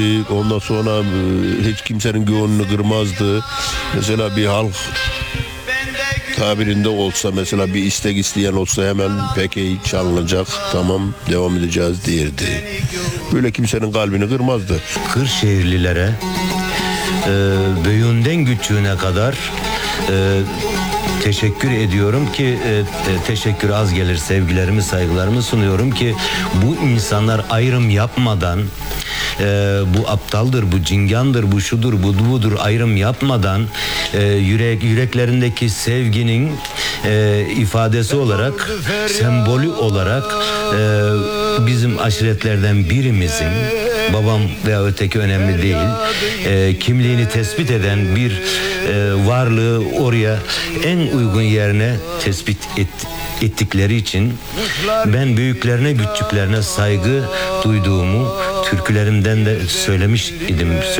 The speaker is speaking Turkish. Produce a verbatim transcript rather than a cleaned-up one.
Ondan sonra e, hiç kimsenin gönlünü kırmazdı. Mesela bir halk tabirinde olsa, mesela bir istek isteyen olsa hemen peki çalınacak, tamam devam edeceğiz derdi. Böyle kimsenin kalbini kırmazdı. Kırşehirlilere e, büyüğünden küçüğüne kadar e, teşekkür ediyorum ki e, teşekkür az gelir, sevgilerimi saygılarımı sunuyorum ki bu insanlar ayrım yapmadan e, bu aptaldır, bu cingandır, bu şudur, bu budur ayrım yapmadan e, yürek yüreklerindeki sevginin e, ifadesi olarak, sembolü olarak e, bizim aşiretlerden birimizin, babam veya öteki önemli değil, e, kimliğini tespit eden bir e, varlığı oraya en uygun yerine tespit et, ettikleri için ben büyüklerine küçüklerine saygı duyduğumu türkülerimden de söylemiş idim.